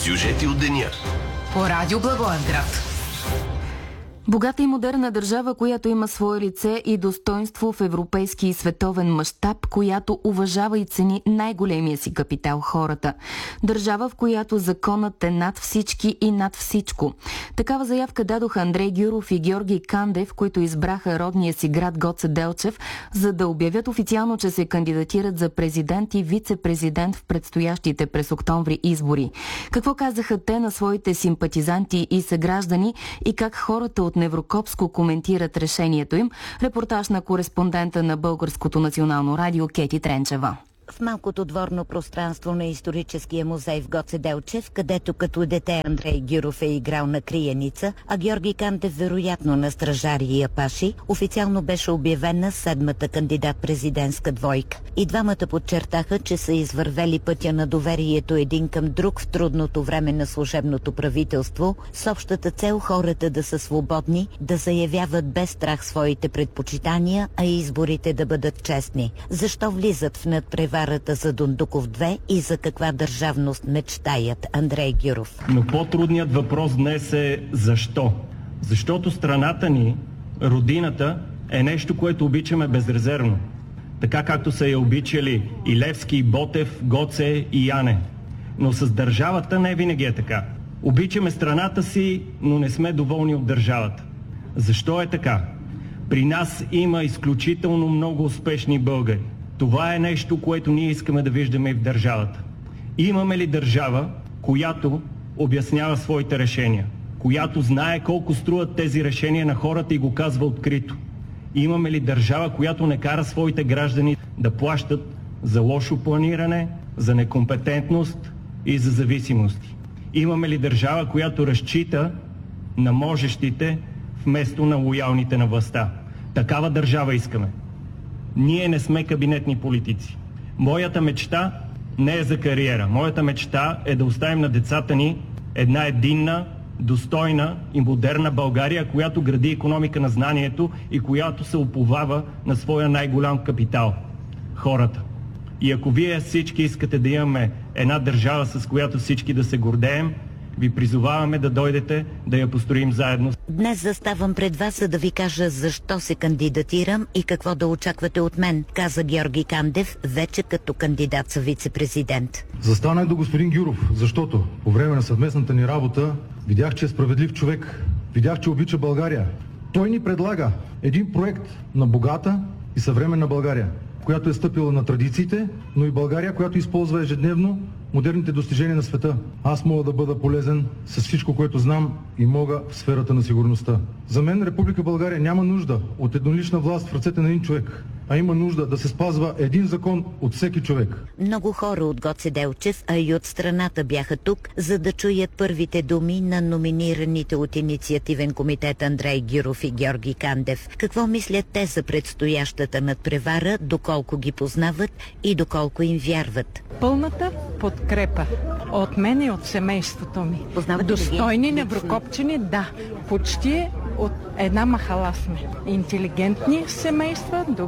Сюжети от деня. По радио Благоевград. Богата и модерна държава, която има свое лице и достоинство в европейски и световен мащаб, която уважава и цени най-големия си капитал – хората. Държава, в която законът е над всички и над всичко. Такава заявка дадоха Андрей Гюров и Георги Кандев, които избраха родния си град Гоце Делчев, за да обявят официално, че се кандидатират за президент и вице-президент в предстоящите през октомври избори. Какво казаха те на своите симпатизанти и съграждани и как хората от Неврокопско коментират решението им? Репортаж на кореспондента на Българското национално радио Кети Тренчева. В малкото дворно пространство на историческия музей в Гоце Делчев, където като дете Андрей Гюров е играл на криеница, а Георги Кандев вероятно на стражари и апаши, официално беше обявена седмата кандидат-президентска двойка. И двамата подчертаха, че са извървели пътя на доверието един към друг в трудното време на служебното правителство, с общата цел хората да са свободни, да заявяват без страх своите предпочитания, а изборите да бъдат честни. Защо влизат в надпреварата за Дондуков 2 и за каква държавност мечтаят? Андрей Гюров. Но по-трудният въпрос днес е защо? Защото страната ни, родината, е нещо, което обичаме безрезервно. Така както са я обичали и Левски, и Ботев, Гоце и Яне. Но с държавата не винаги е така. Обичаме страната си, но не сме доволни от държавата. Защо е така? При нас има изключително много успешни българи. Това е нещо, което ние искаме да виждаме и в държавата. Имаме ли държава, която обяснява своите решения? Която знае колко струват тези решения на хората и го казва открито? Имаме ли държава, която не кара своите граждани да плащат за лошо планиране, за некомпетентност и за зависимости? Имаме ли държава, която разчита на можещите вместо на лоялните на властта? Такава държава искаме. Ние не сме кабинетни политици. Моята мечта не е за кариера. Моята мечта е да оставим на децата ни една единна, достойна и модерна България, която гради икономика на знанието и която се уповава на своя най-голям капитал – хората. И ако вие всички искате да имаме една държава, с която всички да се гордеем, ви призоваваме да дойдете да я построим заедно. Днес заставам пред вас, за да ви кажа защо се кандидатирам и какво да очаквате от мен, каза Георги Кандев, вече като кандидат за вице-президент. Застанах до господин Гюров, защото по време на съвместната ни работа видях, че е справедлив човек. Видях, че обича България. Той ни предлага един проект на богата и съвременна България, която е стъпила на традициите, но и България, която използва ежедневно модерните достижения на света. Аз мога да бъда полезен с всичко, което знам и мога в сферата на сигурността. За мен Република България няма нужда от еднолична власт в ръцете на един човек, а има нужда да се спазва един закон от всеки човек. Много хора от Гоце Делчев, а и от страната бяха тук, за да чуят първите думи на номинираните от инициативен комитет Андрей Гюров и Георги Кандев. Какво мислят те за предстоящата надпревара, доколко ги познават и доколко им вярват? Пълната подкрепа от мен и от семейството ми. Познавате достойни неврокопчени, да. Почти от една махала сме. Интелигентни семейства,